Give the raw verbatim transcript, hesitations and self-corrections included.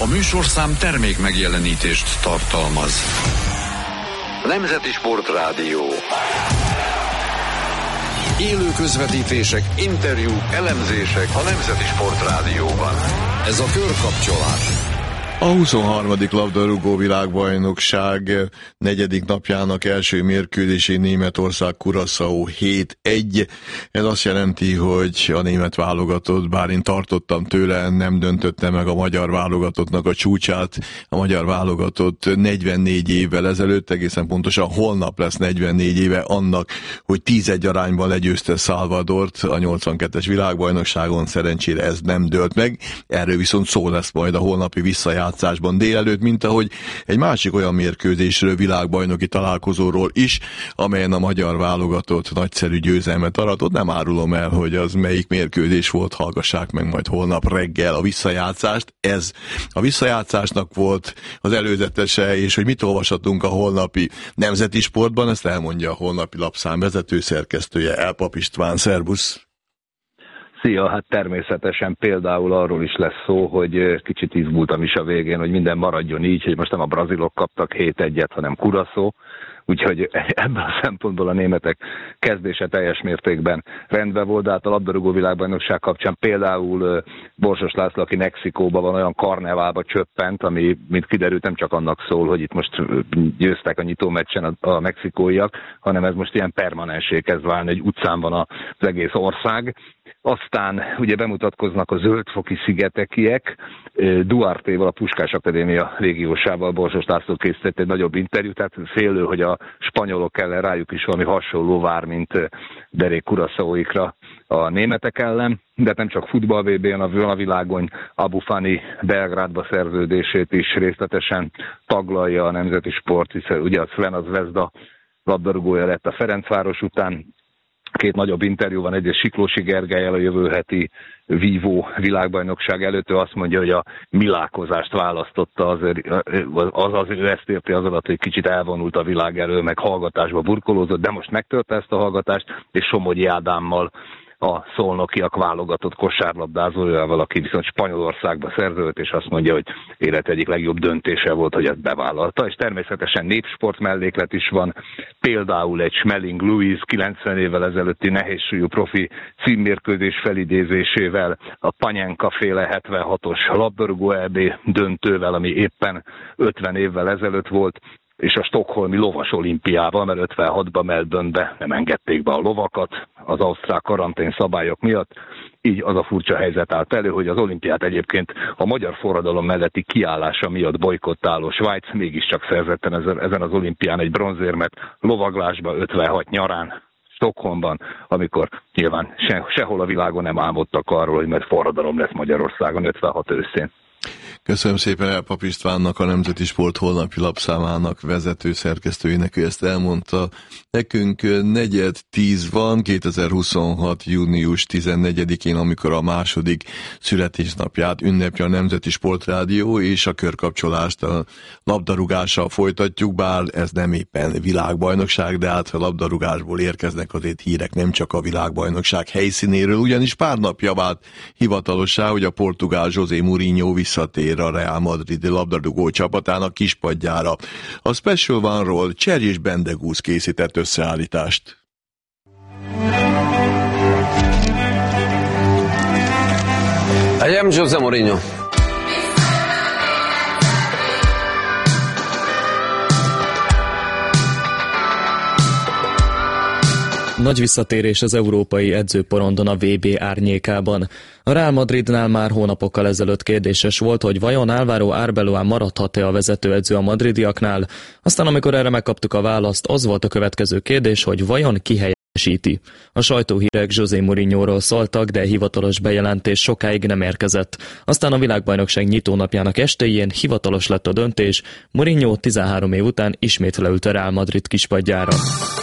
A műsorszám termék megjelenítést tartalmaz. Nemzeti Sportrádió. Élő közvetítések, interjúk, elemzések a Nemzeti Sportrádióban. Ez a Körkapcsolás. A huszonharmadik labdarúgó világbajnokság negyedik napjának első mérkőzésén Németország Curaçao hét egy. Ez azt jelenti, hogy a német válogatott, bár én tartottam tőle, nem döntötte meg a magyar válogatottnak a csúcsát. A magyar válogatott negyvennégy évvel ezelőtt, egészen pontosan holnap lesz negyvennégy éve annak, hogy tíz-egy arányban legyőzte Salvadort a nyolcvankettes világbajnokságon. Szerencsére ez nem dőlt meg. Erről viszont szó lesz majd a holnapi visszajátszásban délelőtt, mint ahogy egy másik olyan mérkőzésről, világbajnoki találkozóról is, amelyen a magyar válogatott nagyszerű győzelmet aratott. Nem árulom el, hogy az melyik mérkőzés volt, hallgassák meg majd holnap reggel a visszajátszást. Ez a visszajátszásnak volt az előzetese, és hogy mit olvashatunk a holnapi Nemzeti Sportban, ezt elmondja a holnapi lapszám vezető szerkesztője, Elpap István. Szervusz! Szia, hát természetesen például arról is lesz szó, hogy kicsit izgultam is a végén, hogy minden maradjon így, hogy most nem a brazilok kaptak hét egyet, hanem Curaçao, úgyhogy ebből a szempontból a németek kezdése teljes mértékben rendben volt, de hát a labdarúgó világbajnokság kapcsán például Borsos László, aki Mexikóban van, olyan karneválba csöppent, ami, mint kiderült, nem csak annak szól, hogy itt most győztek a nyitómeccsen a, a mexikóiak, hanem ez most ilyen permanensé kezd válni, egy utcán van az egész ország. Aztán ugye bemutatkoznak a zöldfoki szigetekiek, Duartéval, a Puskás Akadémia régiósával Borsos László készített egy nagyobb interjút, tehát félő, hogy a spanyolok ellen rájuk is valami hasonló vár, mint derék Curaçaoikra a németek ellen, de nem csak futball vé bé, hanem a világon Abu Fani Belgrádba szerződését is részletesen taglalja a Nemzeti Sport, hiszen ugye a Crvena Zvezda labdarúgója lett a Ferencváros után. Két nagyobb interjú van, egyrészt Siklósi Gergellyel a jövő heti vívó világbajnokság előtt. Ő azt mondja, hogy a millákozást választotta, az az, az ő ezt érti az alatt, hogy kicsit elvonult a világ elől, meg hallgatásba burkolózott, de most megtörte ezt a hallgatást, és Somogyi Ádámmal, a szolnokiak válogatott kosárlabdázójával, aki viszont Spanyolországba szerződött, és azt mondja, hogy élet egyik legjobb döntése volt, hogy ezt bevállalta. És természetesen népsport melléklet is van, például egy Schmeling Louis kilencven évvel ezelőtti nehézsúlyú profi címmérkőzés felidézésével, a Panenka féle hetvenhatos labdarúgó é bé döntővel, ami éppen ötven évvel ezelőtt volt, és a stockholmi lovas olimpiával, mert ötvenhatban Melbournebe nem engedték be a lovakat az ausztrál karantén szabályok miatt. Így az a furcsa helyzet állt elő, hogy az olimpiát egyébként a magyar forradalom melletti kiállása miatt bojkottáló Svájc mégiscsak szerzett ezen az olimpián egy bronzérmet lovaglásba ötvenhat nyarán Stockholmban, amikor nyilván se, sehol a világon nem álmodtak arról, hogy mert forradalom lesz Magyarországon ötvenhat őszén. Köszönöm szépen Elpap Istvánnak, a Nemzeti Sport holnapi lapszámának vezető szerkesztőjének, ő ezt elmondta. Nekünk negyed tíz van, kétezer-huszonhat. június tizennegyedikén, amikor a második születésnapját ünnepli a Nemzeti Sportrádió, és a körkapcsolást a labdarúgással folytatjuk, bár ez nem éppen világbajnokság, de hát a labdarúgásból érkeznek azért hírek nem csak a világbajnokság helyszínéről, ugyanis pár napja vált hivatalossá, hogy a portugál José Mourinho visszatér a Real Madrid labdarúgó csapatának kispadjára. A Special One-ról Cserj és Bendegúz készített összeállítást. I am José Mourinho. Nagy visszatérés az európai edzőporondon a vé bé árnyékában. A Real Madridnál már hónapokkal ezelőtt kérdéses volt, hogy vajon Álvaro Arbeloa maradhat-e a vezetőedző a madridiaknál. Aztán amikor erre megkaptuk a választ, az volt a következő kérdés, hogy vajon ki helyettesíti. A sajtóhírek José Mourinhoról szóltak, de hivatalos bejelentés sokáig nem érkezett. Aztán a világbajnokság nyitónapjának estéjén hivatalos lett a döntés, Mourinho tizenhárom év után ismét leült a Real Madrid kispadjára.